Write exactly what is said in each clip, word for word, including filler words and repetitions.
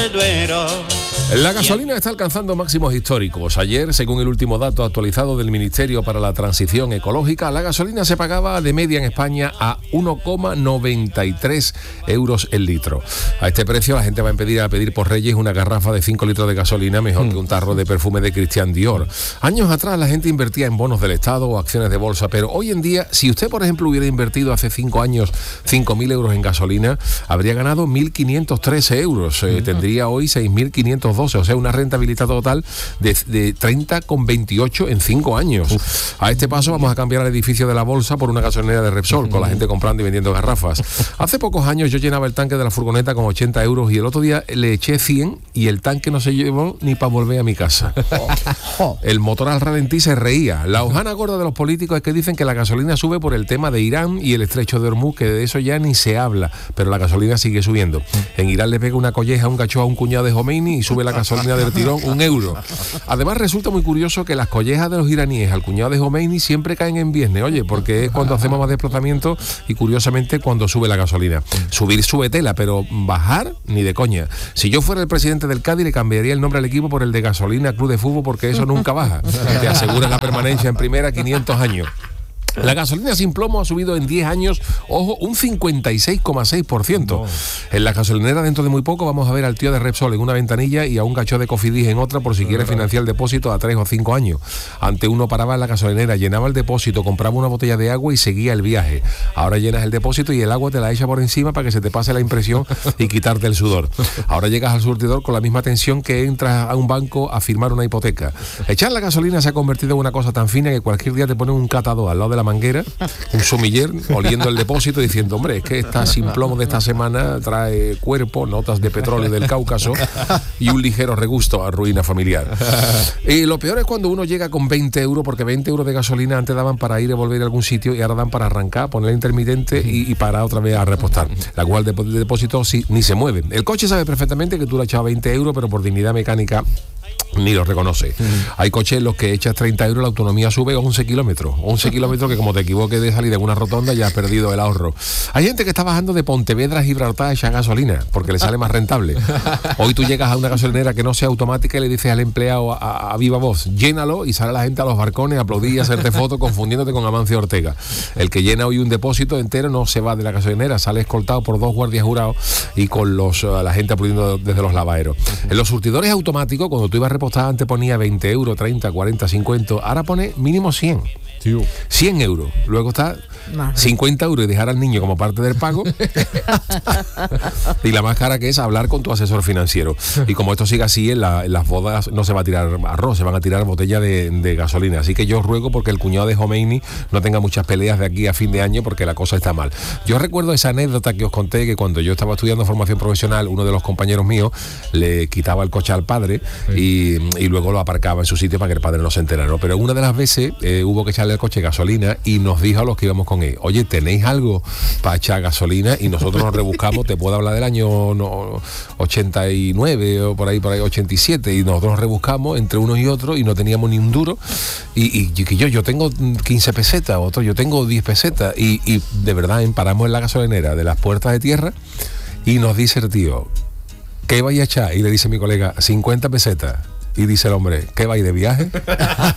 del Duero. La gasolina está alcanzando máximos históricos. Ayer, según el último dato actualizado del Ministerio para la Transición Ecológica, la gasolina se pagaba de media en España a uno coma noventa y tres euros el litro. A este precio la gente va a pedir, a pedir por Reyes una garrafa de cinco litros de gasolina mejor mm. que un tarro de perfume de Christian Dior. Años atrás la gente invertía en bonos del Estado o acciones de bolsa, pero hoy en día, si usted, por ejemplo, hubiera invertido hace cinco años cinco mil euros en gasolina, habría ganado mil quinientos trece euros. Eh, mm. Tendría hoy seis mil quinientos doce, o sea, una rentabilidad total de, de treinta coma veintiocho en cinco años. Uf. A este paso vamos a cambiar el edificio de la bolsa por una gasolinera de Repsol, con la gente comprando y vendiendo garrafas. Hace pocos años yo llenaba el tanque de la furgoneta con ochenta euros y el otro día le eché cien y el tanque no se llevó ni para volver a mi casa. El motor al ralentí se reía. La hojana gorda de los políticos es que dicen que la gasolina sube por el tema de Irán y el estrecho de Hormuz, que de eso ya ni se habla, pero la gasolina sigue subiendo. En Irán le pega una colleja a un cacho a un cuñado de Jomeini y sube la gasolina del tirón un euro. Además resulta muy curioso que las collejas de los iraníes al cuñado de Jomeini siempre caen en viernes, oye, porque es cuando hacemos más desplazamiento y curiosamente cuando sube la gasolina. Subir sube tela, pero bajar ni de coña. Si yo fuera el presidente del Cádiz le cambiaría el nombre al equipo por el de Gasolina Club de Fútbol, porque eso nunca baja. Te asegura la permanencia en primera quinientos años. La gasolina sin plomo ha subido en diez años, ojo, un cincuenta y seis coma seis por ciento. No. En la gasolinera dentro de muy poco vamos a ver al tío de Repsol en una ventanilla y a un gacho de Cofidis en otra por si quiere financiar el depósito a tres o cinco años. Ante uno paraba en la gasolinera, llenaba el depósito, compraba una botella de agua y seguía el viaje. Ahora llenas el depósito y el agua te la echa por encima para que se te pase la impresión y quitarte el sudor. Ahora llegas al surtidor con la misma tensión que entras a un banco a firmar una hipoteca. Echar la gasolina se ha convertido en una cosa tan fina que cualquier día te ponen un catador al lado de la manguera, un sumiller, oliendo el depósito y diciendo, hombre, es que esta sin plomo de esta semana trae cuerpo, notas de petróleo del Cáucaso y un ligero regusto a ruina familiar. Y lo peor es cuando uno llega con veinte euros, porque veinte euros de gasolina antes daban para ir y volver a algún sitio y ahora dan para arrancar, poner el intermitente y, y para otra vez a repostar. La cual de, de depósito sí, ni se mueve. El coche sabe perfectamente que tú le has echado veinte euros, pero por dignidad mecánica ni lo reconoce. Mm. Hay coches en los que echas treinta euros, la autonomía sube a once kilómetros. once kilómetros que como te equivoques de salida en una rotonda ya has perdido el ahorro. Hay gente que está bajando de Pontevedra a Gibraltar a echar gasolina porque le sale más rentable. Hoy tú llegas a una gasolinera que no sea automática y le dices al empleado a, a, a viva voz, llénalo, y sale la gente a los balcones a aplaudir y a hacerte fotos confundiéndote con Amancio Ortega. El que llena hoy un depósito entero no se va de la gasolinera, sale escoltado por dos guardias jurados y con los uh, la gente aplaudiendo desde los lavaderos. En los surtidores automáticos, cuando tú ibas a repostar, antes ponía veinte euros, treinta, cuarenta, cincuenta, ahora pone mínimo cien. cien euros. Luego está cincuenta euros y dejar al niño como parte del pago. Y la más cara, que es hablar con tu asesor financiero. Y como esto sigue así, en, la, en las bodas no se va a tirar arroz, se van a tirar botellas de, de gasolina. Así que yo ruego porque el cuñado de Jomeini no tenga muchas peleas de aquí a fin de año, porque la cosa está mal. Yo recuerdo esa anécdota que os conté, que cuando yo estaba estudiando formación profesional, uno de los compañeros míos le quitaba el coche al padre y, y luego lo aparcaba en su sitio para que el padre no se enterara, ¿no? Pero una de las veces eh, hubo que echarle el coche gasolina y nos dijo a los que íbamos con él, oye, ¿tenéis algo para echar gasolina? Y nosotros nos rebuscamos, te puedo hablar del año no, ochenta y nueve o por ahí, por ahí ochenta y siete, y nosotros nos rebuscamos entre unos y otros y no teníamos ni un duro, y, y yo, yo tengo quince pesetas, otro yo tengo diez pesetas, y, y de verdad paramos en la gasolinera de las Puertas de Tierra y nos dice el tío, ¿qué vais a echar? Y le dice mi colega, cincuenta pesetas. Y dice el hombre, ¿qué vais de viaje? ¡Qué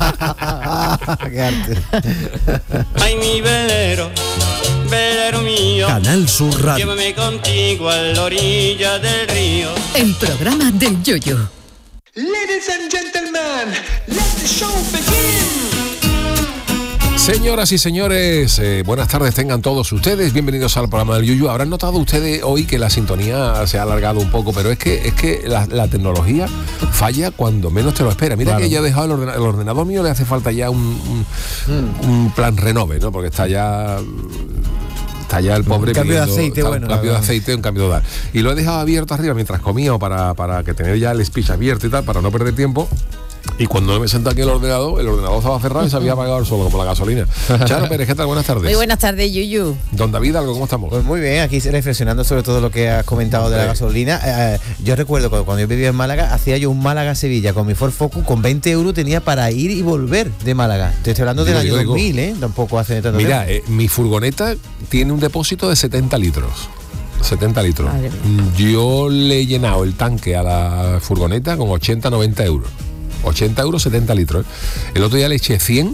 arte! Ay, mi velero, velero mío, Canal Sur Radio. Llévame contigo a la orilla del río. El programa del Yoyo. Ladies and gentlemen, let the show begin. Señoras y señores, eh, buenas tardes tengan todos ustedes, bienvenidos al programa del Yuyu. Habrán notado ustedes hoy que la sintonía se ha alargado un poco, pero es que es que la, la tecnología falla cuando menos te lo espera. Mira, claro, que ya he dejado el ordenador, el ordenador mío, le hace falta ya un, un, mm. un plan renove, ¿no? Porque está ya... Está ya el pobre un cambio pidiendo, de aceite, bueno, un cambio de aceite, un cambio de dar. Y lo he dejado abierto arriba mientras comía, o para, para que tener ya el speech abierto y tal, para no perder tiempo. Y cuando me senté aquí en el ordenador, el ordenador estaba cerrado y se había apagado solo, como la gasolina. Charo Pérez, ¿qué tal? Buenas tardes. Muy buenas tardes, Yuyu. Don David, ¿algo? ¿Cómo estamos? Pues muy bien, aquí reflexionando sobre todo lo que has comentado de la gasolina. Eh, yo recuerdo cuando, cuando yo vivía en Málaga, hacía yo un Málaga-Sevilla con mi Ford Focus, con veinte euros tenía para ir y volver de Málaga. Te estoy hablando del año dos mil, ¿eh? Tampoco hace tanto tiempo. Mira, eh, mi furgoneta tiene un depósito de setenta litros. setenta litros. Madre mía. Yo le he llenado el tanque a la furgoneta con ochenta, noventa euros. ochenta euros, setenta litros. ¿eh? El otro día le eché cien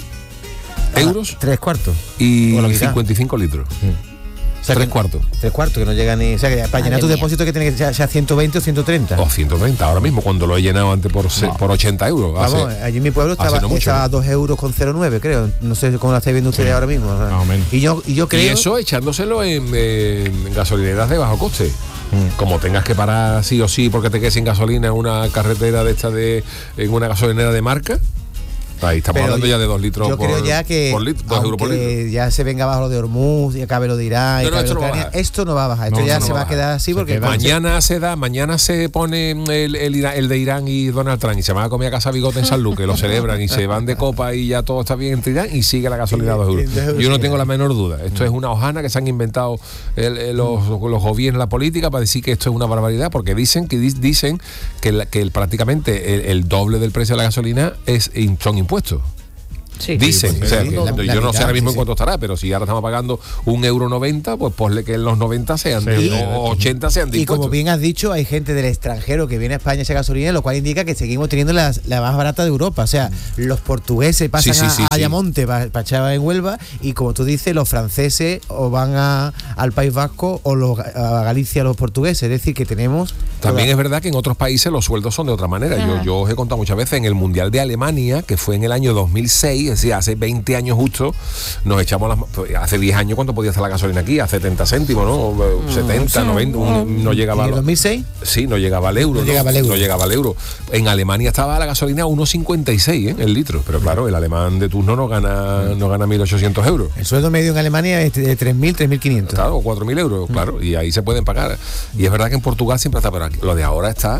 euros Tres cuartos. y o la mitad. cincuenta y cinco litros. O sea, Tres que- cuartos. Tres cuartos, que no llega ni. O sea, que para Madre llenar tu mía. depósito que tiene que ser sea ciento veinte o ciento treinta. O ciento treinta ahora mismo, cuando lo he llenado antes por, se- por ochenta euros. Vamos, Hace- allí en mi pueblo hace estaba, no mucho, estaba ¿no? a dos euros con cero nueve, creo. No sé cómo la estáis viendo ustedes ahora mismo. o sea. Más o menos. Y yo, y yo creo. Y eso echándoselo en, en gasolineras de bajo coste. Como tengas que parar sí o sí porque te quedes sin gasolina en una carretera de esta de. En una gasolinera de marca. Ahí estamos Pero hablando yo- ya de dos litros Yo por, creo ya que por litro, dos euros por aunque litro. ya se venga abajo lo de Hormuz y acabe lo de Irán y No, no, acabe esto lo de no va a Ucrania, bajar. esto no va a bajar, esto No, ya esto se no va va a a quedar bajar. así Se porque queda. Mañana se da, mañana se pone el, el, Ira- el de Irán y Donald Trump y se van a comer a casa bigote en San Luque, lo celebran y se van de copa y ya todo está bien entre Irán y sigue la gasolina a dos euros. Yo no tengo la menor duda. Esto es una hojana que se han inventado el- el- los, los gobiernos, la política, para decir que esto es una barbaridad, porque dicen que di- dicen que, la- que el- prácticamente el, el doble del precio de la gasolina es son impuestos. Sí. Dicen, Sí, o sea, sí, que la- yo la no sé mitad, ahora mismo sí, en cuánto estará, pero si ahora estamos pagando un euro noventa, pues ponle que en los noventa sean de, Sí, o ochenta sean de Y como impuestos. bien has dicho, hay gente del extranjero que viene a España a esa gasolina, lo cual indica que seguimos teniendo la, la más barata de Europa. O sea, los portugueses pasan Sí, sí, a, sí, a sí. Ayamonte para echar en Huelva y como tú dices, los franceses o van a, al País Vasco o los, a Galicia los portugueses. Es decir, que tenemos... También toda- es verdad que en otros países los sueldos son de otra manera. Yo, yo os he contado muchas veces en el Mundial de Alemania, que fue en el año dos mil seis, es decir, hace veinte años justo, nos echamos las... pues, hace diez años, ¿cuánto podía estar la gasolina aquí? A setenta céntimos, ¿no? setenta, noventa, un- no llegaba... ¿En el a- dos mil seis? Sí, no llegaba al euro. No llegaba al euro. No llegaba al euro. En Alemania estaba la gasolina a uno cincuenta y seis, ¿eh? El litro. Pero claro, el alemán de turno no gana, no gana mil ochocientos euros. El sueldo medio en Alemania es de tres mil, tres mil quinientos. Claro, o cuatro mil euros, claro, y ahí se pueden pagar. Y es verdad que en Portugal siempre está, pero aquí- lo de ahora está.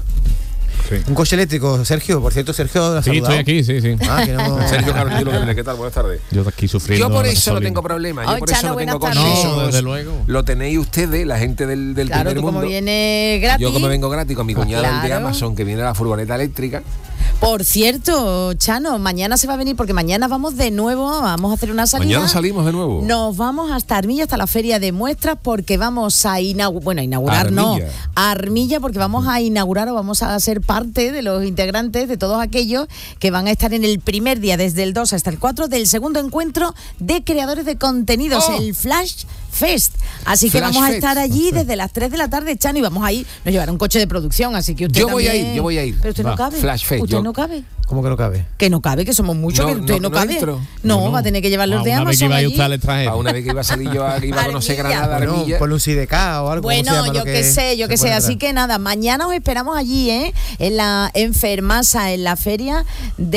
Un coche eléctrico, Sergio. Por cierto, Sergio, ¿lo has Sí, saludado? estoy aquí, sí, sí. Ah, que no... Sergio Carolino, que viene, ¿qué tal? Buenas tardes. Yo aquí sufriendo. Yo por la eso no gasolina. tengo problema, yo Oh, por Chano, eso no tengo buenas tardes. conmigo. No, desde luego. Lo tenéis ustedes, la gente del, del Claro, primer tú como mundo. viene gratis. Yo como vengo gratis con mi cuñado el de Claro. Amazon, que viene a la furgoneta eléctrica. Por cierto, Chano, mañana se va a venir porque mañana vamos de nuevo, vamos a hacer una salida. Mañana salimos de nuevo. Nos vamos hasta Armilla, hasta la feria de muestras, porque vamos a inaugurar, bueno, a inaugurar no, Armilla. a Armilla, porque vamos a inaugurar o vamos a ser parte de los integrantes de todos aquellos que van a estar en el primer día, desde el dos hasta el cuatro, del segundo encuentro de creadores de contenidos, Oh. el Flash Fest. Así que Flash vamos a Fest. estar allí desde las tres de la tarde, Chano, y vamos a ir, nos llevará un coche de producción, así que usted Yo voy a también- ir, yo voy a ir. Pero usted Va, no cabe. Flash Fest, Usted yo- no cabe. ¿Cómo que no cabe? Que no cabe, que somos muchos, No, que usted no, no, no cabe. entro. No, va a tener que llevar los Ah, de una vez que Amazon iba allí. usted al extranjero. A una vez que iba a salir yo, a- que iba a conocer Armilla. Granada, Bueno, Armilla. ponle un Sideca o algo. ¿cómo se Bueno, llama yo lo qué que sé, yo se qué sé. pone Así atrás? que nada, mañana os esperamos allí, ¿eh? En la en Fermasa, en la feria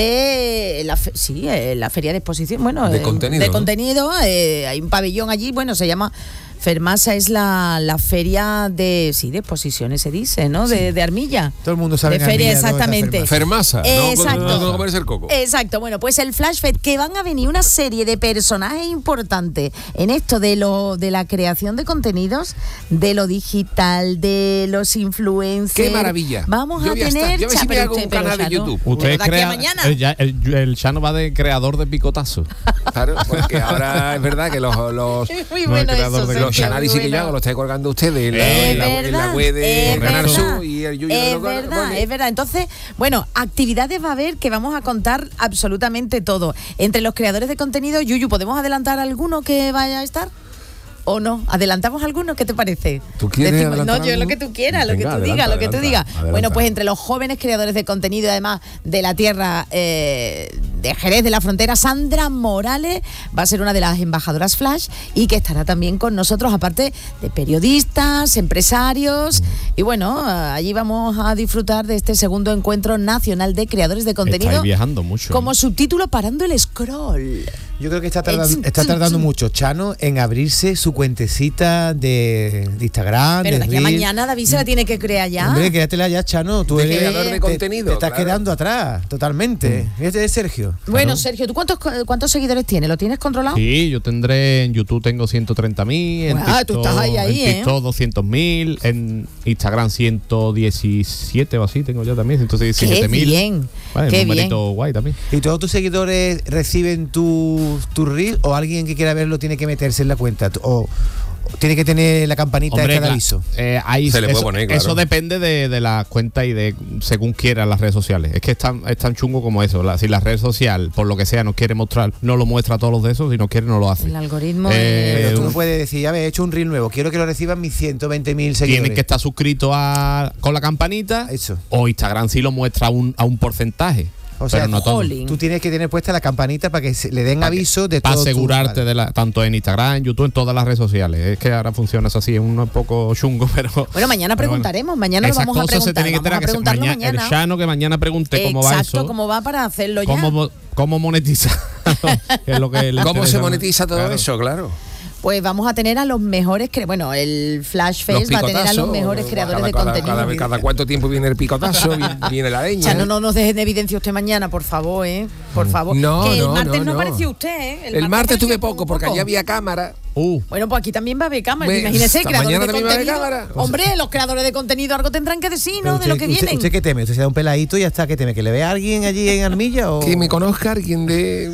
de. La fe- sí, en la feria de exposición. Bueno, De eh, contenido, De ¿no? contenido. eh, hay un pabellón allí, bueno, se llama. Fermasa es la, la feria de, sí, de exposiciones se dice, ¿no? De, de Armilla. Todo el mundo sabe De en feria, Armilla dónde está exactamente. Fermasa, no, Exacto. no, no, no comerse el coco. Exacto, bueno, pues el Flash Fest, que van a venir una serie de personajes importantes en esto de lo de la creación de contenidos, de lo digital, de los influencers. ¡Qué maravilla! Vamos Yo a voy a tener. estar. Yo a ver si Cha, me pero hago un usted- pero canal de Chano, YouTube. Usted de aquí a crea. mañana. El, ya- el, el Chano va de creador de picotazo. Claro, porque ahora es verdad que los, los, Es muy No, bueno el creador eso, de- Sergio, los muy análisis que yo bueno. hago los estáis colgando ustedes en la, Es en la- en la verdad, web de es Canal verdad, Sur y el Yuyu de es los- verdad, bueno, es verdad. Entonces, bueno, actividades va a haber que vamos a contar absolutamente todo. Entre los creadores de contenido, Yuyu, ¿podemos adelantar alguno que vaya a estar? ¿O no? ¿Adelantamos alguno? ¿Qué te parece? ¿Tú quieres Decimos- adelantar No, yo algo? lo que tú quieras, lo que Venga, tú adelanta, digas, lo que tú adelanta, digas. adelanta. Bueno, pues entre los jóvenes creadores de contenido, además de la tierra eh, de Jerez de la Frontera, Sandra Morales va a ser una de las embajadoras Flash y que estará también con nosotros, aparte de periodistas, empresarios. Y bueno, allí vamos a disfrutar de este segundo encuentro nacional de creadores de contenido. Estáis viajando mucho. Como ¿eh? subtítulo, parando el scroll. Yo creo que está tardando, está tardando mucho Chano en abrirse su cuentecita de, de Instagram. Pero de de aquí a Reel. mañana David se la tiene que crear ya. Hombre, créatela ya, Chano. Tú De eres creador de te- contenido, Te estás claro. quedando atrás, totalmente. Este es Sergio. Bueno, Sergio, ¿tú cuántos, cuántos seguidores tienes? ¿Lo tienes controlado? Sí, yo tendré en YouTube tengo ciento treinta mil, en Guau, tú TikTok, estás ahí, ahí, en ¿eh? TikTok doscientos mil, en Instagram ciento diecisiete o así tengo yo también, ciento diecisiete mil. Qué bien, Vale, qué un numerito bien. guay también. ¿Y todos tus seguidores reciben tu, tu reel o alguien que quiera verlo tiene que meterse en la cuenta? O, tiene que tener la campanita Hombre, esta de claro, aviso. eh, ahí Se le puede eso, poner, claro. eso depende de, de la cuenta y de según quieran las redes sociales. Es que es tan, es tan chungo como eso. La, si la red social, por lo que sea, nos quiere mostrar, no lo muestra a todos los de esos, si no quiere, no lo hace. El algoritmo Eh, Pero tú un- no puedes decir, ya ves, he hecho un reel nuevo, quiero que lo reciban mis ciento veinte mil seguidores. Tienen que estar suscritos a, con la campanita. Eso. O Instagram sí lo muestra a un, a un porcentaje. O sea, pero no todo. jolín. Tú tienes que tener puesta la campanita para que se- le den aviso de Para todo. tu- asegurarte vale. de la, tanto en Instagram, YouTube, en todas las redes sociales. Es que ahora funciona eso así, es un poco chungo, pero. Bueno, mañana pero preguntaremos, mañana lo Esas vamos a cosas se preguntar. tienen que Vamos a tener que ser preguntarlo mañana, mañana. El Chano que mañana pregunte cómo va Exacto, eso. cómo va para hacerlo ya. Cómo, mo- cómo monetizar. Que es lo que le ¿Cómo se interesa. monetiza todo Claro. eso? Claro. Pues vamos a tener a los mejores, cre- bueno, el Flash Fest va a tener a los mejores creadores cada, de cada- contenido. Cada, cada cuánto tiempo viene el picotazo, viene, viene la leña. Chano, no nos dejen de evidencia usted mañana, por favor, ¿eh? Por favor. No, que el no, martes no, no, no. apareció usted, ¿eh? El, martes apareció tuve poco, porque poco. allá había cámara. Uh, Bueno, pues aquí también va a haber cámara. Ve, Imagínese, esta creadores mañana de también va a haber contenido. cámara. Hombre, los creadores de contenido algo tendrán que decir, Pero ¿no? De lo que usted, vienen. ¿Usted qué teme? ¿Usted se da un peladito y ya está? ¿Qué teme? ¿Que le vea a alguien allí en Armilla? O... Que me conozca alguien de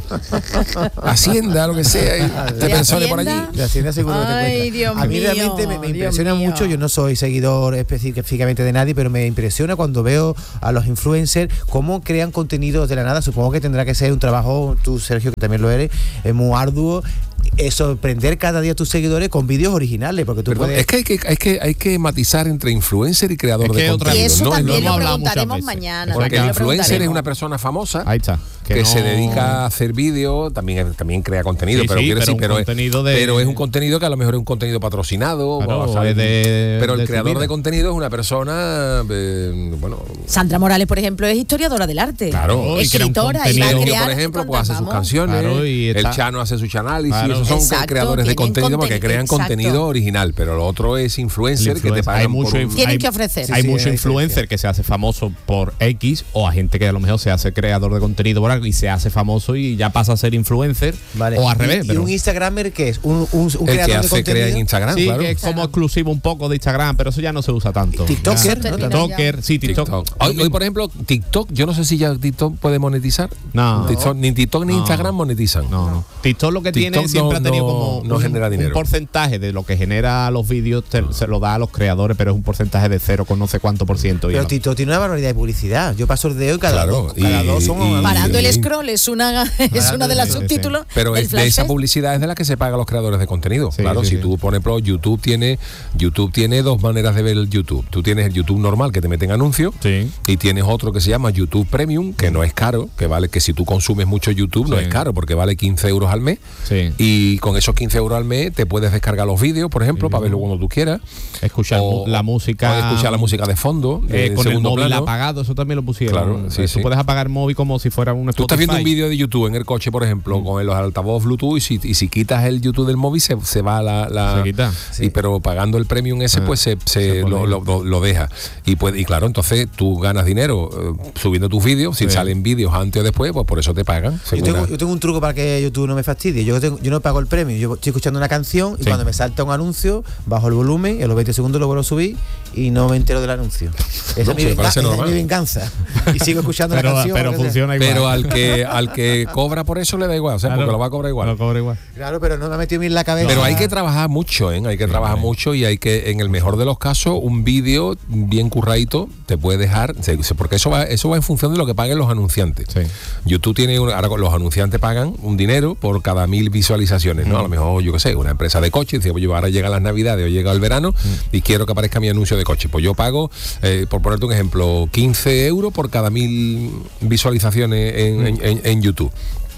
Hacienda, lo que sea, y te ¿De persone por allí. Hacienda? De Hacienda seguro que te Ay, encuentra. Dios A mí mío, realmente me, me Dios impresiona mío. mucho. Yo no soy seguidor específicamente de nadie, pero me impresiona cuando veo a los influencers cómo crean contenidos de la nada. Supongo que tendrá que ser un trabajo, tú Sergio, que también lo eres, es muy arduo. Es sorprender cada día a tus seguidores con vídeos originales, porque tú Perdón, puedes... es que hay, que hay que hay que matizar entre influencer y creador Es que de otra- Y contenido. eso ¿no? también No, lo hemos hablado muchas preguntaremos veces. mañana. porque también el lo influencer es preguntaremos. una persona famosa ahí está. que, no- se dedica a hacer vídeos, también, también crea contenido, Sí, pero sí, quiero pero decir, un pero, es, contenido de- pero es un contenido que a lo mejor es un contenido patrocinado, Claro, o, ¿sabes? es de- pero el de su creador vida. de contenido es una persona, eh, bueno, Sandra Morales, por ejemplo, es historiadora del arte. Claro, y crea un escritora y va a contenido. Sergio, crear. por ejemplo, pues hace sus vamos. canciones, Claro, y el está- Chano hace su análisis, Claro. esos son Exacto, creadores de tienen contenido porque contenido, crean exacto. contenido original, pero lo otro es influencer, que te Influencer. pagan Hay mucho por un- inf- Tienen hay- que ofrecer. Sí, hay sí, mucho hay influencer diferencia. que se hace famoso por X o a gente que a lo mejor se hace creador de contenido por algo y se hace famoso y ya pasa a ser influencer Vale. o al Y- revés. ¿Y, pero un Instagramer qué es? ¿Un, un, un el que creador de hace, contenido? crea en Instagram, sí, claro. que es como exclusivo un poco de Instagram, pero eso ya no se usa tanto. TikToker, Ya. ¿no? TikToker, sí, TikTok. TikTok. Hoy, hoy, por ejemplo, TikTok, yo no sé si ya TikTok puede monetizar. No. TikTok- ni TikTok ni No. Instagram monetizan. No, no. TikTok lo que TikTok tiene siempre no- ha tenido no- como no un, genera un dinero. porcentaje de lo que genera los vídeos, te- se lo da a los creadores, pero es un porcentaje de cero con no sé cuánto por ciento. y Pero no. TikTok tiene una barbaridad de publicidad. Yo paso el dedo y cada, Claro, dos, cada y- dos son... y- Parando el y- scroll es una, es una de las sí, sí. subtítulos. Pero del es de Flash esa Fest. publicidad es de la que se paga a los creadores de contenido. Sí, claro, sí, si sí. tú pones pro, YouTube tiene YouTube tiene dos maneras de ver el YouTube. Tú tienes el YouTube normal que te meten anuncios Sí. y tienes otro que se llama YouTube Premium, que no es caro, que vale que si tú consumes mucho YouTube no Sí. es caro porque vale quince euros al mes. Sí. Y con esos quince euros al mes te puedes descargar los vídeos, por ejemplo, para verlo cuando tú quieras. Escuchar O- mu- la música. o escuchar la música de fondo, eh, de con el segundo móvil plano. apagado, eso también lo pusieron. Claro, sí, Eh, sí. Tú puedes apagar el móvil como si fuera un Tú estás viendo un Spotify. vídeo de YouTube en el coche, por ejemplo, con los altavoz Bluetooth y si, y si quitas el YouTube del móvil se, se va la... la- Se quita. y pero pagando el premium ese Ah, pues se, se se pone lo, ahí. lo- lo- lo deja. Y, pues, y claro, entonces tú ganas dinero eh, subiendo tus vídeos, si Sí. salen vídeos antes o después, pues por eso te pagan. Yo según tengo, la- yo tengo un truco para que YouTube no me fastidie. Yo, tengo- yo no pago el premio. Yo estoy escuchando una canción y Sí. cuando me salta un anuncio, bajo el volumen y a los veinte segundos lo vuelvo a subir y no me entero del anuncio. Esa No, es mi, se me venga- parece esa es normal. mi venganza. Y sigo escuchando Pero, la canción. pero lo que sea. funciona igual. Pero al que al que cobra por eso le da igual, o sea, Claro, porque lo va a cobrar igual. Lo cobra igual. Claro, pero no me ha metido bien en la cabeza. Pero hay que trabajar mucho, ¿eh? Hay que trabajar sí. mucho y hay que, en el mejor de los casos, un vídeo bien curradito te puede dejar, se- se- porque eso va, eso va en función de lo que paguen los anunciantes. Sí. YouTube tiene, un- ahora los anunciantes pagan un dinero por cada mil visualizaciones, ¿no? A lo mejor, yo qué sé, una empresa de coches, dice, pues yo ahora llega las navidades o llega el verano y quiero que aparezca mi anuncio de coche. Pues yo pago, eh, por ponerte un ejemplo, quince euros por cada mil visualizaciones en, en- en- en YouTube.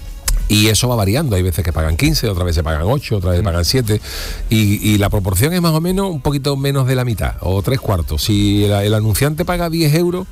Y eso va variando, hay veces que pagan quince, otras veces pagan ocho, otras veces pagan siete y, y la proporción es más o menos un poquito menos de la mitad o tres cuartos. Si el, el anunciante paga diez euros,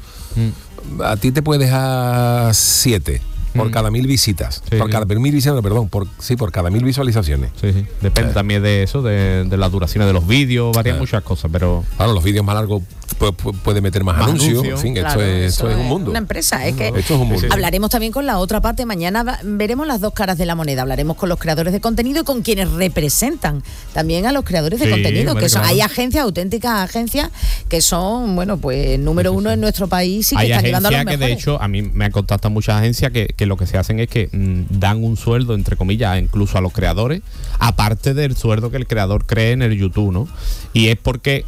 a ti te puede dejar siete por Mm. cada mil visitas, Sí, por sí. cada mil visitas, no, perdón, por, sí, por cada mil visualizaciones. Sí, sí. Depende Sí. también de eso, de, de las duraciones de los vídeos, varían Claro. muchas cosas, pero Claro, los vídeos más largos pu- pu- puede meter más, Más anuncios, anuncios. en fin, Claro, esto, es, esto eso es un mundo. Una empresa, es que Esto es un mundo. hablaremos también con la otra parte. Mañana va- veremos las dos caras de la moneda. Hablaremos con los creadores de contenido y con quienes representan también a los creadores de Sí, contenido. hombre, Que son, claro. hay agencias, auténticas agencias, que son, bueno, pues número uno en nuestro país y que hay están llevando a los agencias que mejores. de hecho a mí me han contactado muchas agencias que, que lo que se hacen es que mmm, dan un sueldo, entre comillas, incluso a los creadores, aparte del sueldo que el creador cree en el YouTube, ¿no? Y es porque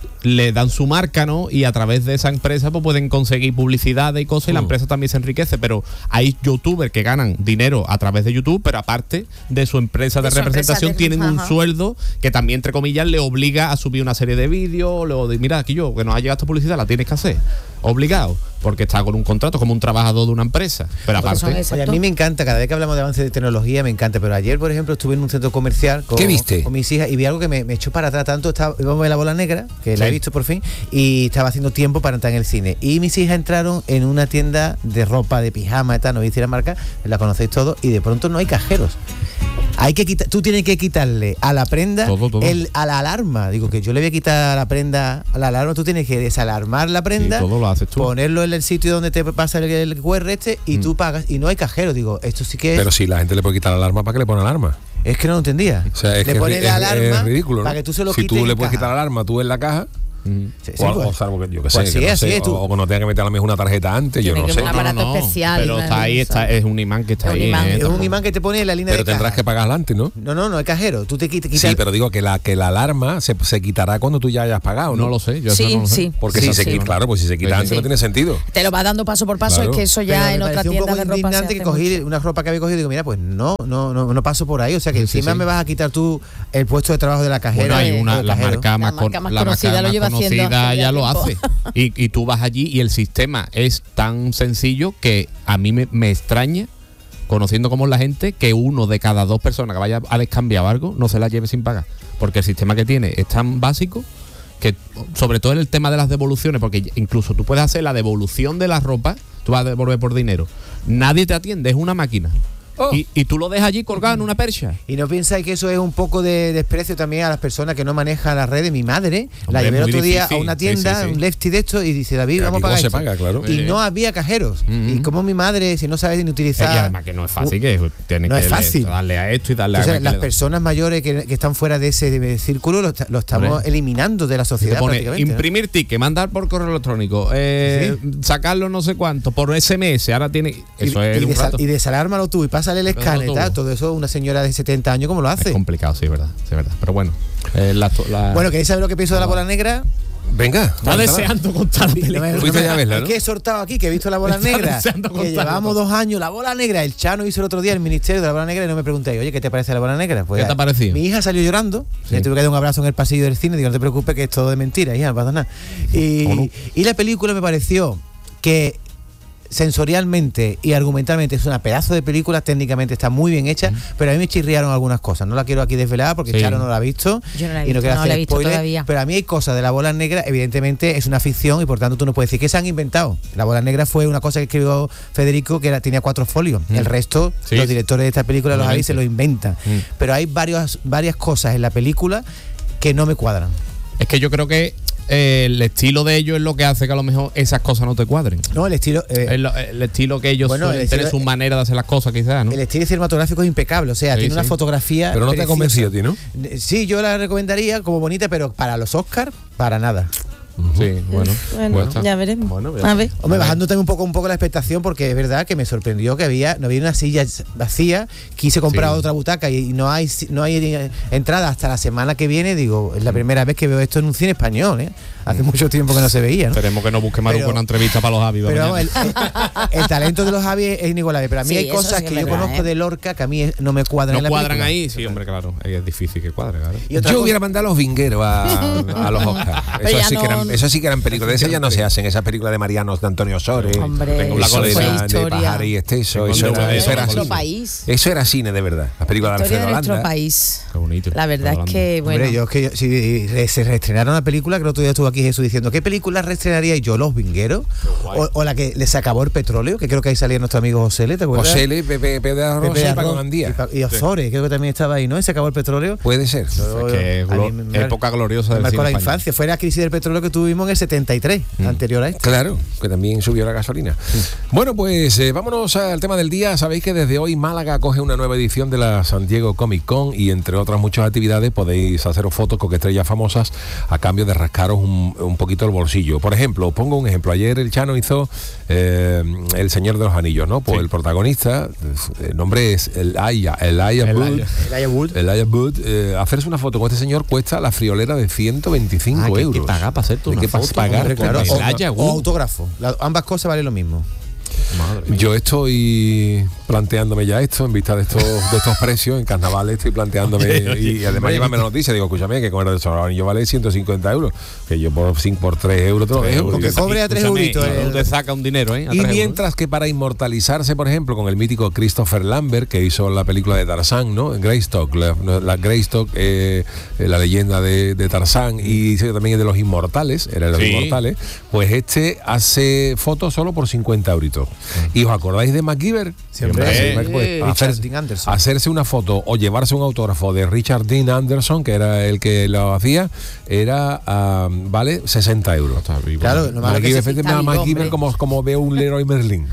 le dan su marca, ¿no? Y a través de esa empresa pues pueden conseguir publicidad y cosas y la Mm. empresa también se enriquece, pero hay youtubers que ganan dinero a través de YouTube, pero aparte de su empresa de, De su representación empresa de- tienen un ajá. sueldo que también, entre comillas, le obliga a subir una serie de vídeos, luego de, mira, aquí yo, que nos ha llegado esta publicidad, la tienes que hacer, obligado, porque está con un contrato como un trabajador de una empresa, pero Porque son aparte... esas- Oye, a mí me encanta, cada vez que hablamos de avance de tecnología me encanta, pero ayer, por ejemplo, estuve en un centro comercial con, ¿Qué viste? con mis hijas y vi algo que me, me echó para atrás tanto. Estaba, íbamos a ver La Bola Negra, que la Sí. he visto por fin, y estaba haciendo tiempo para entrar en el cine. Y mis hijas entraron en una tienda de ropa, de pijama y tal, no voy a decir la marca, la conocéis todos, y de pronto no hay cajeros. Hay que quitar, tú tienes que quitarle a la prenda Todo, todo. El, a la alarma. Digo que yo le voy a quitar a la prenda a la alarma, tú tienes que desalarmar la prenda, todo lo haces tú. ponerlo en el sitio donde te pasa el, el Q R este y tú pagas y no hay cajero. Digo, esto sí que es, Pero si la gente le puede quitar la alarma, ¿para qué le pone alarma? es que no lo entendía. O sea, es le que pone es, la es- alarma es ridículo, ¿no? para que tú se lo Si quites tú le en puedes caja. quitar la alarma, tú en la caja, Mm. Sí, sí, o, algo- pues. o salvo que yo que sé, Pues que sí, no así sé, es, tú. o, o que no tenga que meter a la mejor una tarjeta antes, yo Tiene no que sé. un aparato especial, pero está ahí, eso. está, es un imán que está Es un ahí. imán. ¿eh? Es un Tampoco- imán que te pone en la línea Pero de tendrás caja. que pagar antes, ¿no? No, no, no hay cajero. Tú te quitas. Sí, pero digo que la que la alarma se, se quitará cuando tú ya hayas pagado, ¿no? No lo sé, yo eso Sí, no lo sé. sí. Porque Sí, si se sí. quita, claro, pues si se quita Sí, antes sí. no tiene sentido. Te lo va dando paso por paso, Claro. es que eso Pero ya me en otra pareció un tienda poco de ropa se indignante hace que cogí mucho. una ropa que había cogido y digo, mira, pues no, no, no, no paso por ahí. O sea que Sí, sí, encima sí. me vas a quitar tú el puesto de trabajo de la cajera. Bueno, hay o una, del la cajero. marca más, La marca con- más la conocida marca lo más lleva haciendo conocida hace ya ya lo tiempo. hace. Y, y tú vas allí y el sistema es tan sencillo que a mí me, me extraña, conociendo cómo es la gente, que uno de cada dos personas que vaya a descambiar algo no se la lleve sin pagar. Porque el sistema que tiene es tan básico que, sobre todo en el tema de las devoluciones, porque incluso tú puedes hacer la devolución de la ropa, tú vas a devolver por dinero. Nadie te atiende, es una máquina. Oh. Y, y tú lo dejas allí colgado en una percha. Y no pensáis que eso es un poco de desprecio también a las personas que no manejan las redes. Mi madre la Hombre, llevé el es muy otro día difícil. a una Sí, tienda, sí, sí. un lefty de esto, y dice, David, Que vamos a aquí pagar todo se esto. paga, claro. Y Sí. no había cajeros. Ujú. Y como mi madre, si no sabe ni utilizar... Y además que no es fácil, que tiene No que es fácil. darle a esto y darle Entonces, a las aquello. personas mayores que, que están fuera de ese de- círculo lo, esta- lo estamos Hombre. eliminando de la Te sociedad pone prácticamente, ¿no? imprimir ticket, mandar por correo electrónico, eh, sacarlo no sé cuánto, por S M S, ahora tiene... Y, Eso es y, un desal- rato. y desalármalo tú y pásale el Pásalo escáner y tú. tal. Todo eso una señora de setenta años, ¿cómo lo Es hace? complicado, sí, es verdad, sí, es verdad. Pero bueno, eh, la, la- Bueno, ¿queréis saber lo que pienso de la bola negra? Venga. está cuéntala. deseando contar la No me- película. no Fuiste me- ya a verla, ¿no? Es que he soltado aquí, que he visto la bola Está negra. deseando Que contarlo. llevamos dos años, la bola negra. El Chano hizo el otro día el ministerio de la bola negra y no me preguntéis, oye, ¿qué te parece la bola negra? Pues ¿Qué te ha parecido? Mi hija salió llorando, Sí. le tuve que dar un abrazo en el pasillo del cine, digo, no te preocupes que es todo de mentira, hija, no pasa nada. Y, ¿O no? y la película me pareció que sensorialmente y argumentalmente es una pedazo de película, técnicamente está muy bien hecha, pero a mí me chirriaron algunas cosas. No la quiero aquí desvelar porque Sí. Charo no la ha visto Yo no la he y no visto, quiero no hacer la he visto spoiler, todavía. pero a mí hay cosas de la bola negra, evidentemente es una ficción y por tanto tú no puedes decir que se han inventado. La bola negra fue una cosa que escribió Federico que era, tenía cuatro folios. Mm. El resto, Sí. los directores de esta película, los hay, se lo inventan. Mm. Pero hay varias, varias cosas en la película que no me cuadran. Es que yo creo que eh, el estilo de ellos es lo que hace que a lo mejor esas cosas no te cuadren. No, el estilo... eh, Es lo- el estilo que ellos Bueno, suelen el tener estilo- su manera de hacer las cosas, quizás, ¿no? El estilo cinematográfico es impecable, o sea, Sí, tiene una sí. fotografía. Pero no te ha preciosa. convencido a ti, ¿no? Eh, Sí, yo la recomendaría como bonita, pero para los Oscars, para nada. Sí, bueno. Bueno, pues está. ya veremos. Bueno, ya a está. ver. Hombre, bajando también un poco, un poco la expectación, porque es verdad que me sorprendió que había, no había una silla vacía, quise comprar Sí. otra butaca y no hay no hay eh, entrada hasta la semana que viene. Digo, es la primera vez que veo esto en un cine español, ¿eh? Hace mucho tiempo que no se veía, ¿no? Esperemos que no busque Maruco Pero- una entrevista para los Javi. Pero el, el- el talento de los Javi es inigualable. Pero a mí Sí, hay eso cosas sí es que yo verdad, conozco ¿eh? de Lorca que a mí es- no me cuadran en no la cuadran película. ahí, sí, hombre, claro. Es difícil que cuadre, claro. Y otra Yo cosa- hubiera mandado a los vingueros a, a los Oscars. Pero Eso ya sí, que no- eran, eso sí que eran películas. De esas ya no se hacen. Esas películas de Marianos, de Antonio Sores. Hombre, Tengo la eso colección. era fue de historia. Pajar y Esteso. Tengo Eso un era, D V D eso de era nuestro cine. país. Eso era cine de verdad. Las películas de Historia Alfredo de nuestro Landa. país. Qué bonito. La verdad es que, bueno. Hombre, yo es que yo- si re- se reestrenara una película, que el otro día estuvo aquí Jesús diciendo, ¿qué película reestrenaría yo? Los Vingueros. O, o la que les acabó el petróleo, que creo que ahí salía nuestro amigo José Le, ¿te acuerdas? José Le, Pepe, Pepe de Arroz Pepe y Arroz Paco y, Gandía. Pa- y Ozores, creo que también estaba ahí, ¿no? Y se acabó el petróleo. Puede ser. Yo- Es que a glo- mí me- época gloriosa me del marcó cine la español. infancia. Fue la crisis del petróleo que tuvimos en el setenta y tres, Mm. anterior a este. Claro, que también subió la gasolina. Bueno, pues eh, vámonos al tema del día. Sabéis que desde hoy Málaga coge una nueva edición de la San Diego Comic Con y entre otras muchas actividades podéis haceros fotos con estrellas famosas a cambio de rascaros un, un poquito el bolsillo. Por ejemplo, os pongo un ejemplo. Ayer el Chano hizo eh, El Señor de los Anillos, ¿no? Pues Sí. el protagonista, el nombre es el Aya, el Aya El Wood. Aya. Elijah Wood. El Aya Wood, eh, hacerse una foto con este señor cuesta la friolera de ciento veinticinco Ah, que hay euros. que pagar para hacerte Hay una que pa- foto, pagar hombre, por Claro, eso. o, Elijah o Wood. autógrafo. La- ambas cosas valen lo mismo. Madre mía. Yo estoy planteándome ya esto en vista de estos de estos precios en carnavales, estoy planteándome y además llévame la noticia, digo, escúchame, que con el yo vale ciento cincuenta euros, que yo por cinco por tres euros te lo dejo. Porque Digo, cobre a tres Escúchame, euritos. y tú el- te saca un dinero, ¿eh? A Y tres mientras que para inmortalizarse, por ejemplo, con el mítico Christopher Lambert, que hizo la película de Tarzán, ¿no? Greystock, la, la Greystock, eh, eh, la leyenda de, de Tarzán, y dice que también es de los inmortales, era de los Sí. inmortales, pues este hace fotos solo por cincuenta euritos. ¿Y os acordáis de MacGyver? Siempre. Pues, Eh, Richard hacer- Dean Anderson. hacerse una foto o llevarse un autógrafo de Richard Dean Anderson, que era el que lo hacía, era, ah, vale, sesenta euros. Claro, lo malo es que MacGyver, se- fíjate, está vivo, MacGyver hombre. como, como ve un Leroy Merlin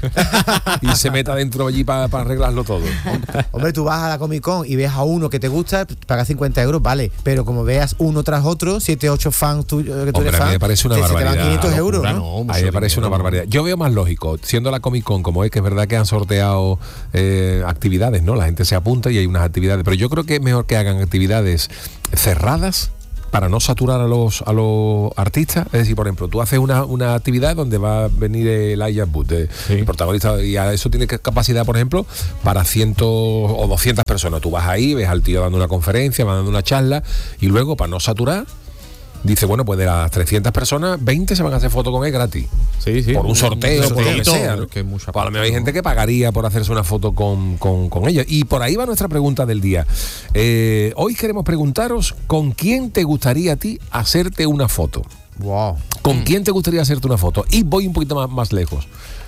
y se meta dentro allí para arreglarlo todo. Hombre, tú vas a la Comic Con y ves a uno que te gusta, pagas cincuenta euros, vale. Pero como veas uno tras otro, siete, ocho fans tuyos que tú Hombre, eres a mí fan, me parece una que se te van barbaridad. quinientos euros, Locura, ¿no? no, mucho A mí me parece dinero, una no. barbaridad. Yo veo más lógico, siendo la Comic Con como es, que es verdad que han sorteado eh, actividades, ¿no? La gente se apunta y hay unas actividades, pero yo creo que es mejor que hagan actividades cerradas para no saturar a los a los artistas. Es decir, por ejemplo, tú haces una, una actividad donde va a venir el Elijah Wood, eh, Sí. el protagonista, y a eso tiene que- capacidad, por ejemplo, para ciento o doscientas personas. Tú vas ahí, ves al tío dando una conferencia, va dando una charla, y luego, para no saturar, dice, bueno, pues de las trescientas personas, veinte se van a hacer fotos con él gratis. Sí, sí. Por un sorteo, por lo que sorteito, sea, ¿no? que mucha Pues a lo mejor hay pasta, gente ¿no? que pagaría por hacerse una foto con, con, con ella. Y por ahí va nuestra pregunta del día. Eh, hoy queremos preguntaros con quién te gustaría a ti hacerte una foto. Wow. ¿Con quién te gustaría hacerte una foto? Y voy un poquito más, más lejos.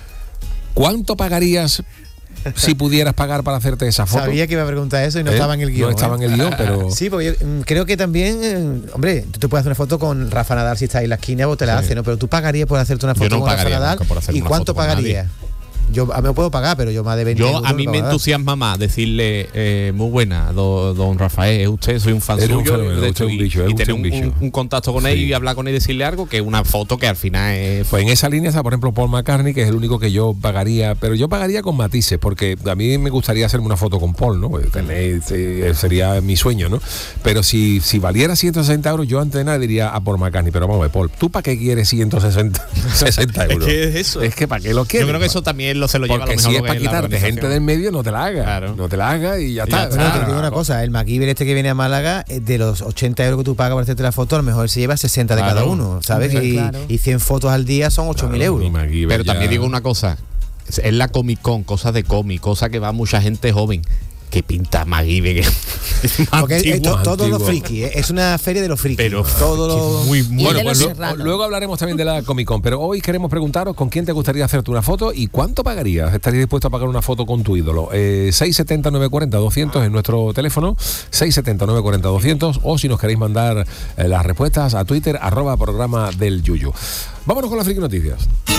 ¿Cuánto pagarías si pudieras pagar para hacerte esa foto? Sabía que iba a preguntar eso y no ¿Eh? estaba en el guión. No estaba ¿eh? en el guión, pero... Sí, porque yo mm, creo que también, eh, hombre, tú te puedes hacer una foto con Rafa Nadal si estás en la esquina o te la Sí. hace, ¿no? Pero tú pagarías por hacerte una Yo foto no con Rafa pagaría Nadal. nunca por hacerme ¿Y una cuánto foto con pagarías? Yo a mí me puedo pagar, pero yo más de veinte Yo, euros a mí no me puedo pagar. entusiasma más decirle, eh, muy buena, do- don Rafael, es usted, soy un fan Eres un suyo, fenómeno, de usted hecho, es un y- bicho, es y usted tener un un, bicho. un- un contacto con él Sí. y hablar con él y decirle algo, que una foto que al final es... Pues en esa línea está, por ejemplo, Paul McCartney, que es el único que yo pagaría, pero yo pagaría con matices, porque a mí me gustaría hacerme una foto con Paul, ¿no? Pues tener- eh, sería mi sueño, ¿no? Pero si, si valiera ciento sesenta euros, yo antes de nada diría a Paul McCartney, pero vamos a ver, Paul, ¿tú para qué quieres ciento sesenta euros? que es eso. Es que ¿para qué lo quieres? Yo creo que eso también lo se lo lleva a lo Porque mejor si es lo que para es la quitarte gente organización. del medio, no te la haga. Claro. No te la haga y ya Y ya está. Bueno, Ah, te digo una cosa, el MacGyver este que viene a Málaga, eh, de los ochenta euros que tú pagas para hacerte la foto, a lo mejor se lleva sesenta de Claro. cada uno, ¿sabes? Hombre, y, claro. y cien fotos al día son ocho mil euros. Pero también digo una cosa, es la Comic Con, cosas de cómic, cosas que va mucha gente joven. Que pinta MacGyver. Porque es- es to- antiguo, todos los antiguo. frikis, eh, es una feria de los frikis. Pero todos los... muy, Y muy el de Bueno, pues los lo- serranos. luego hablaremos también de la Comic Con, pero hoy queremos preguntaros con quién te gustaría hacerte una foto y cuánto pagarías. ¿Estarías dispuesto a pagar una foto con tu ídolo? Eh, seis siete cero, nueve cuatro cero, doscientos en nuestro teléfono, seis siete cero, nueve cuatro cero, doscientos, o si nos queréis mandar eh, las respuestas a Twitter, arroba programa del Yuyu. Vámonos con las friki noticias.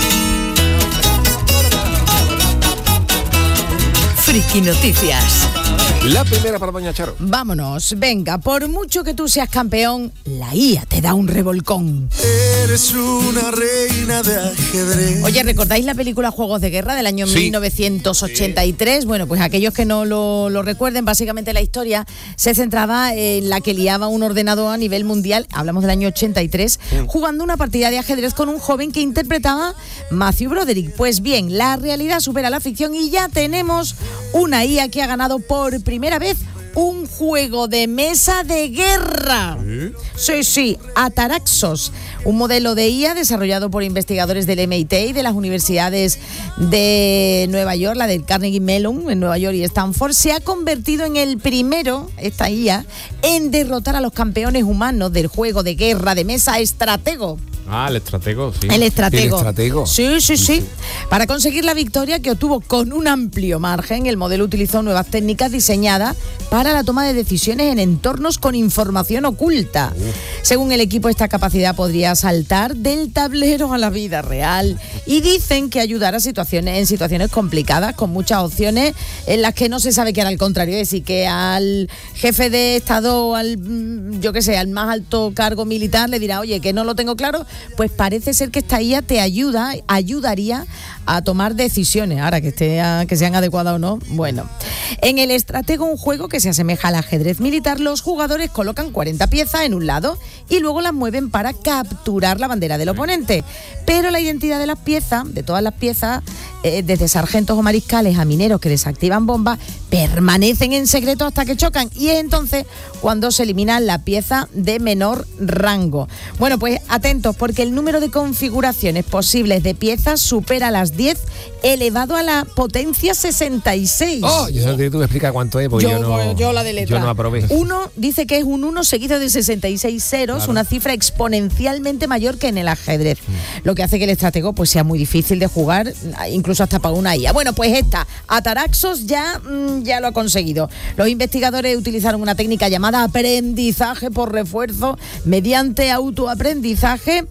Friki Noticias. La primera para doña Charo. Vámonos, venga, por mucho que tú seas campeón, la I A te da un revolcón. Eres una reina de ajedrez. Oye, ¿recordáis la película Juegos de Guerra del año Sí. mil novecientos ochenta y tres? Bueno, pues aquellos que no lo, lo recuerden, básicamente la historia se centraba en la que liaba un ordenador a nivel mundial, hablamos del año ochenta y tres, jugando una partida de ajedrez con un joven que interpretaba Matthew Broderick. Pues bien, la realidad supera la ficción y ya tenemos una I A que ha ganado por primera vez un juego de mesa de guerra. Sí, sí, Ataraxos, un modelo de I A desarrollado por investigadores del M I T y de las universidades de Nueva York, la del Carnegie Mellon en Nueva York y Stanford, se ha convertido en el primero, esta I A, en derrotar a los campeones humanos del juego de guerra de mesa estratego. Ah, el estratego, sí. El estratego. El estratego. Sí, sí, sí. Para conseguir la victoria que obtuvo con un amplio margen, el modelo utilizó nuevas técnicas diseñadas para la toma de decisiones en entornos con información oculta. Según el equipo, esta capacidad podría saltar del tablero a la vida real y dicen que ayudará a situaciones, en situaciones complicadas, con muchas opciones en las que no se sabe qué hará al contrario, es decir, que al jefe de Estado, al yo qué sé, al más alto cargo militar le dirá, oye, que no lo tengo claro, pues parece ser que esta I A te ayuda, ayudaría a tomar decisiones, ahora que, esté a, que sean adecuadas o no. Bueno, en el Estratego, un juego que se asemeja al ajedrez militar, los jugadores colocan cuarenta piezas en un lado y luego las mueven para capturar la bandera del oponente. Pero la identidad de las piezas, de todas las piezas, eh, desde sargentos o mariscales a mineros que desactivan bombas, permanecen en secreto hasta que chocan, y es entonces cuando se elimina la pieza de menor rango. Bueno, pues atentos, porque el número de configuraciones posibles de piezas supera las diez elevado a la potencia sesenta y seis. Oh, yo sé que tú me explicas cuánto es, porque yo, yo, no, yo la de letra. yo no aprobé. Uno dice que es un uno seguido de sesenta y seis ceros, claro. Una cifra exponencialmente mayor que en el ajedrez, mm. lo que hace que el estratego pues sea muy difícil de jugar, incluso hasta para una I A. Bueno, pues esta, Ataraxos ya, mmm, ya lo ha conseguido. Los investigadores utilizaron una técnica llamada aprendizaje por refuerzo mediante autoaprendizaje,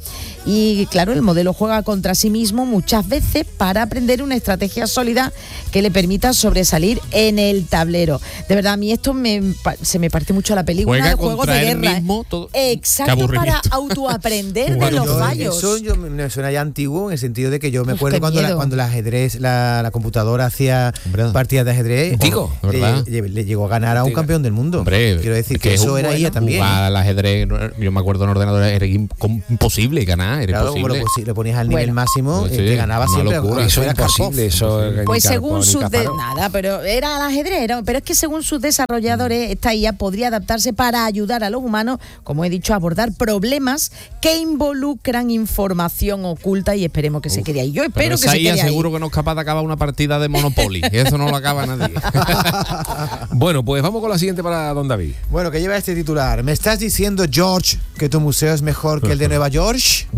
y claro, el modelo juega contra sí mismo muchas veces para aprender una estrategia sólida que le permita sobresalir en el tablero. De verdad, a mí esto me, se me parte mucho la película juega de juegos de guerra. Mismo, todo. Exacto, para autoaprender de los yo, fallos. Eso yo, me suena ya antiguo, en el sentido de que yo me acuerdo Uf, cuando, la, cuando el ajedrez, la, la computadora hacía Hombre. partidas de ajedrez. Digo, le, le, le llegó a ganar a un campeón del mundo. Hombre, quiero decir que, que eso era bueno, I A también. Al ajedrez, yo me acuerdo en ordenador, era imposible ganar, era claro, imposible. Lo, lo ponías al nivel bueno. máximo, Sí, y te ganaba siempre. Locura, eso era imposible, eso. Pues Carpo, según sus de, Caparón. nada, pero era el ajedrez, era, pero es que según sus desarrolladores, esta I A podría adaptarse para ayudar a los humanos, como he dicho, a abordar problemas que involucran información oculta, y esperemos que Uf, se quede ahí. Yo espero que se quede ahí. Seguro que no es capaz de acabar una partida de Monopoly, y eso no lo acaba nadie. Bueno, pues vamos con la siguiente para don David. Bueno, que lleva este titular. ¿Me estás diciendo, George, que tu museo es mejor que el de Nueva York?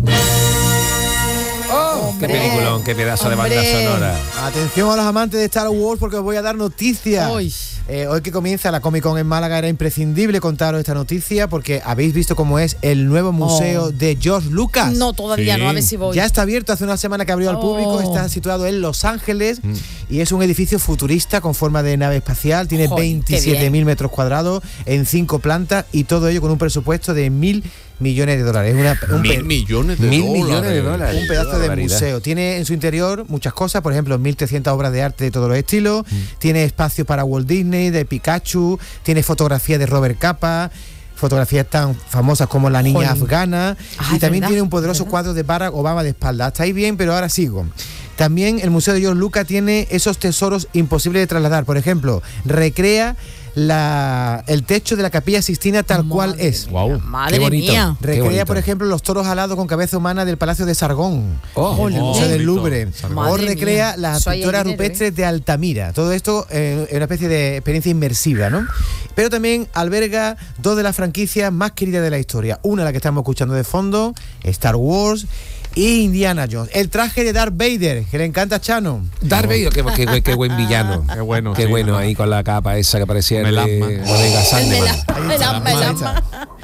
Oh, qué peliculón, qué pedazo Hombre. de banda sonora. Atención a los amantes de Star Wars, porque os voy a dar noticias. Hoy. Eh, hoy que comienza la Comic Con en Málaga, era imprescindible contaros esta noticia, porque habéis visto cómo es el nuevo museo oh. de George Lucas. No, todavía sí. no, a ver si voy. Ya está abierto hace una semana que abrió al público, oh. está situado en Los Ángeles mm. y es un edificio futurista con forma de nave espacial, tiene veintisiete mil metros cuadrados en cinco plantas, y todo ello con un presupuesto de mil millones de dólares. Una, un mil millones de mil dólares. millones de dólares. Un pedazo de museo. Tiene en su interior muchas cosas, por ejemplo, mil trescientas obras de arte de todos los estilos. Mm. Tiene espacio para Walt Disney, de Pikachu. Tiene fotografía de Robert Capa. Fotografías tan famosas como La niña Joder. afgana. Ah, y también ¿verdad? tiene un poderoso ¿verdad? cuadro de Barack Obama de espalda. Hasta ahí bien, pero ahora sigo. También el Museo de George Lucas tiene esos tesoros imposibles de trasladar. Por ejemplo, recrea La, el techo de la Capilla Sixtina tal madre cual es. Wow. Madre qué bonito. mía. Recrea, qué bonito. por ejemplo, los toros alados con cabeza humana del Palacio de Sargón. Oh, el Museo oh, del Louvre. Madre o recrea mía. las pinturas rupestres ¿eh? de Altamira. Todo esto es eh, una especie de experiencia inmersiva, ¿no? Pero también alberga dos de las franquicias más queridas de la historia. Una, la que estamos escuchando de fondo, Star Wars, y Indiana Jones. El traje de Darth Vader, que le encanta a Chano. Darth Vader, qué, qué, qué buen villano. Qué bueno. Qué sí, bueno, no. ahí con la capa esa que parecía el de Bodega Sandeman. Melasma, melasma.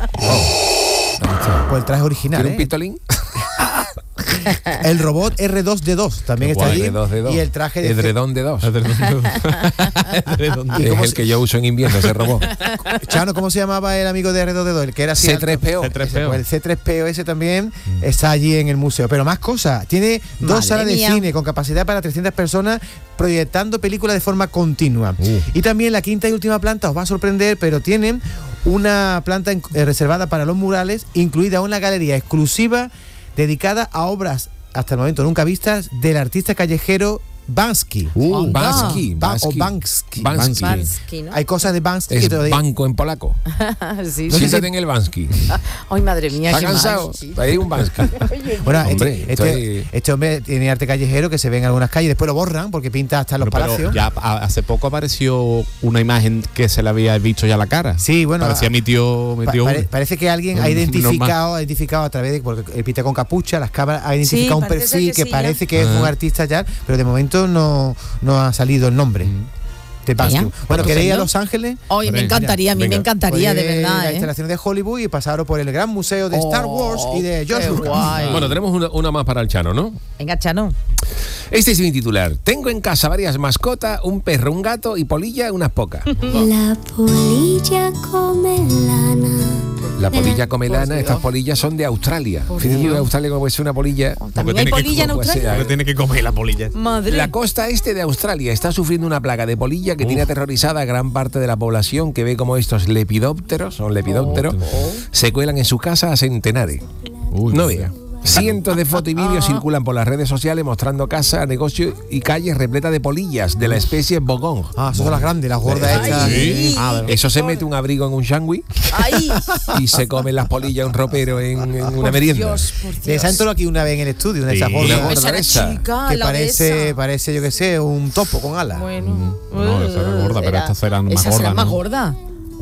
Pues el traje original, ¿Tiene ¿eh? un pistolín? El robot R dos D dos también está allí. R dos D dos. Y el traje de Edredón D dos. ¿Y es el que yo uso en invierno, ese robot. Chano, ¿cómo se llamaba el amigo de R dos D dos? El que era C tres P O. C tres P O. El C tres P O ese también mm. está allí en el museo. Pero más cosas. Tiene dos Madre salas mía. de cine con capacidad para trescientas personas, proyectando películas de forma continua. Uh. Y también la quinta y última planta os va a sorprender, pero tienen una planta en, eh, reservada para los murales, incluida una galería exclusiva dedicada a obras hasta el momento nunca vistas del artista callejero Banksy. Uh, Banksy, ba Banksy. O Banksy. Banksy. Banksy, ¿no? Hay cosas de Banksy es que te banco en polaco. sí, no sí. Siéntate en el Banksy. Ay, madre mía. ¿Está cansado? Hay un Banksy. Bueno, hombre, este, este, este hombre tiene arte callejero que se ve en algunas calles, después lo borran porque pinta hasta en los pero, palacios. Pero ya hace poco apareció una imagen que se le había visto ya la cara. Sí, bueno. Parecía mi tío. Mi tío pa pare, parece que alguien ha identificado, ha identificado a través de, porque él pinta con capucha, las cámaras, ha identificado sí, un perfil que, que sí, parece ya. que es ah. un artista ya, pero de momento no, no ha salido el nombre. Mm. The Bastion. Vaya. Bueno, Pues ¿queréis ir a no. Los Ángeles? Hoy me encantaría, a mí venga. me encantaría, de Podéis ir a verdad. las ¿eh? instalaciones de Hollywood y pasaros por el gran museo de Star Wars y de George qué Lucas. guay. Bueno, tenemos una, una más para el Chano, ¿no? Venga, Chano. Este es mi titular. Tengo en casa varias mascotas, un perro, un gato y polilla, unas pocas. La polilla come lana. La polilla come lana, estas polillas son de Australia. Fíjate de Australia cómo puede ser una polilla. ¿También hay polilla en Pues, Australia? eh, tiene que comer la polilla. Madre. La costa este de Australia está sufriendo una plaga de polilla que tiene aterrorizada a gran parte de la población, que ve como estos lepidópteros, son lepidópteros, se cuelan en sus casas a centenares. Uy, No qué vea. Cientos de fotos y Ah. vídeos circulan por las redes sociales mostrando casas, negocios y calles repletas de polillas de la especie bogón. Ah, esas son las grandes, las gordas estas. Ay. Ah, Eso se mete un abrigo en un sándwich Ay, y se comen las polillas un ropero en, en una por merienda. Dios, por Dios. de esa entró aquí una vez en el estudio, una de esas Sí. gordas. Una gorda Esa era esa. chica, Que la de parece, esa. parece, yo qué sé, un topo con alas. Bueno, No, esa era gorda, pero estas serán más esas gordas, serán más ¿no? gordas.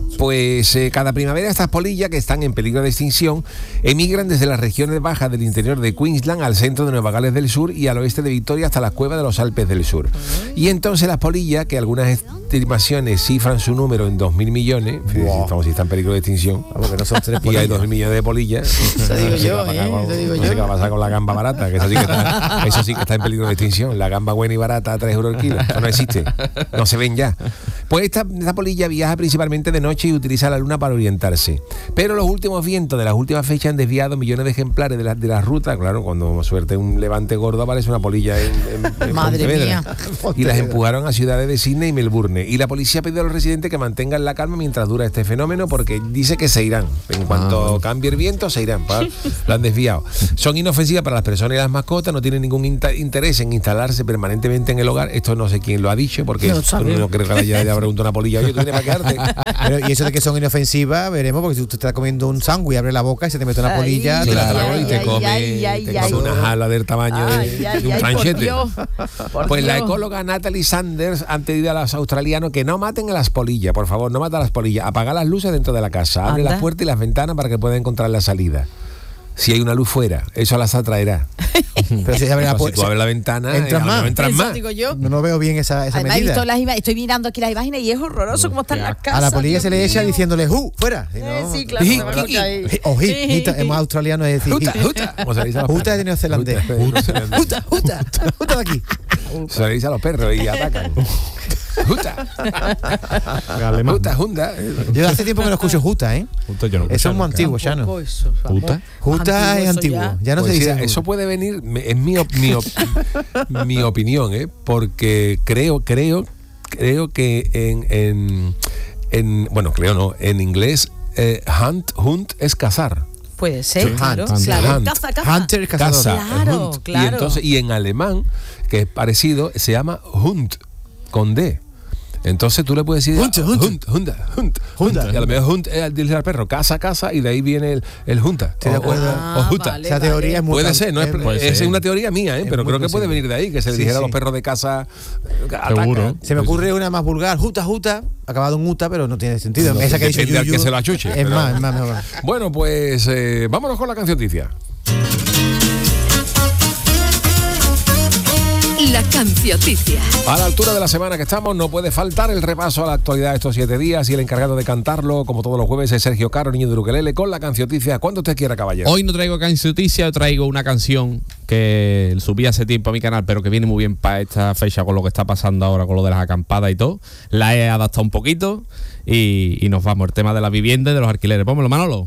Pues eh, cada primavera estas polillas, que están en peligro de extinción, emigran desde las regiones bajas del interior de Queensland al centro de Nueva Gales del Sur y al oeste de Victoria hasta las cuevas de los Alpes del Sur. Y entonces las polillas, que algunas estimaciones cifran su número en dos mil millones, Wow. estamos si está en peligro de extinción, Vamos, que no son tres y hay polillas. dos mil millones de polillas. Eso digo No sé yo, qué va a pasar ¿eh? con- Eso digo no sé yo. qué va a pasar con la gamba barata, que eso sí que está, eso sí que está en peligro de extinción. La gamba buena y barata a tres euros el kilo. Eso no existe. No se ven ya. Pues esta, esta polilla viaja principalmente de noche y utiliza la luna para orientarse. Pero los últimos vientos de las últimas fechas han desviado millones de ejemplares de las de las rutas. Claro, cuando suerte un levante gordo aparece una polilla en, en- en Madre Pontevedra. mía. Y las empujaron a ciudades de Sydney y Melbourne. Y la policía ha pedido a los residentes que mantengan la calma mientras dura este fenómeno, porque dice que se irán. En cuanto cambie el viento, se irán. Pa. Lo han desviado. Son inofensivas para las personas y las mascotas, no tienen ningún inta- interés en instalarse permanentemente en el hogar. Esto no sé quién lo ha dicho, porque No esto sabe. no creo que haya haya preguntado a una polilla, oye, tú tienes para quedarte. Pero, y eso de que son inofensivas, veremos, porque si usted está comiendo un sándwich, abre la boca y se te mete una Ay, polilla. ay, te la Claro, trago y y te ay, come, ay, ay, te ay. come una jala del tamaño de, Ay, ay, de un ay, por tranchete. Dios, por Pues la Dios. ecóloga Natalie Sanders han pedido a los australianos que no maten a las polillas, por favor, no maten a las polillas. Apaga las luces dentro de la casa, abre Anda. las puertas y las ventanas para que puedan encontrar la salida. Si hay una luz fuera, eso las atraerá. Pero si se abre la Pues si tú puerta. abres la ventana, entras eh, más. no entras Eso más. digo yo. No, no veo bien esa, esa Además, he medida. visto las ima- estoy mirando aquí las imágenes y es horroroso cómo están las casas. A la polilla Dios se le echa mío. diciéndole ¡uh! ¡Fuera! Si no- Eh, sí, claro, se va a escuchar ahí. O hit, hit, es más australiano es decir Juta, hit. juta. Como se le dice a los Juta perros. de neozelandés. Juta, ¡Juta! ¡Juta! ¡Juta de aquí! Se le dice a los perros y atacan. Juta. Juta, junda. Yo hace tiempo que no escucho Juta, ¿eh? Juta yo no Eso es escucho muy nunca. antiguo, ya no. Tampoco eso, vamos. ¿Juta? Juta es Antiguo, eso antiguo. ya. Ya no Pues se mira, dice. eso Juta. puede venir, me- es mi, op- mi, op- mi opinión, ¿eh? Porque creo, creo, creo que en, en, en- bueno, creo no, en inglés, eh, hunt, hunt es cazar. Puede ser, Sí, claro. hunt, claro. hunt. Caza, caza. Hunter es cazador. Caza, Claro, hunt. claro. Y entonces, y en alemán, que es parecido, se llama Hund, con D. Entonces tú le puedes decir Hunte, hunte. Hunt, Hunda, Hunt, Junta. Y a lo mejor Hunt es decirle al perro, caza, caza, y de ahí viene el, el Junta. Estoy de O- acuerdo. o- Ah, o Junta. vale, Esa teoría es muy Puede cal- ser, no es, Puede es ser. una teoría mía, ¿eh? Es pero muy creo que puede posible. venir de ahí, que se le Sí, dijera a sí. los perros de casa. Seguro. ataca. Se me ocurre una más vulgar, Juta, Juta, acabado en Uta, pero no tiene sentido. Esa que ha dicho Depende al Yuyu que se lo achuche, Es pero- más, es más mejor. Bueno, pues eh, vámonos con la cancioticia. La cancioticia. A la altura de la semana que estamos, no puede faltar el repaso a la actualidad de estos siete días y el encargado de cantarlo, como todos los jueves, es Sergio Caro, niño de Ukelele, con la cancioticia. Cuando usted quiera, caballero. Hoy no traigo cancioticia, hoy traigo una canción que subí hace tiempo a mi canal, pero que viene muy bien para esta fecha con lo que está pasando ahora, con lo de las acampadas y todo. La he adaptado un poquito y, y nos vamos. El tema de la vivienda y de los alquileres. Pónmelo, Manolo.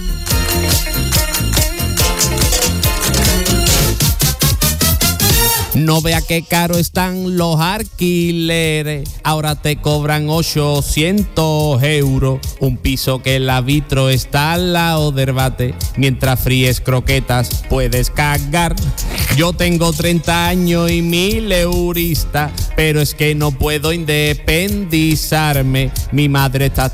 No vea qué caro están los alquileres. Ahora te cobran ochocientos euros. Un piso que la vitro está al lado del bate. Mientras fríes croquetas puedes cagar. Yo tengo treinta años y mil eurista, pero es que no puedo independizarme. Mi madre está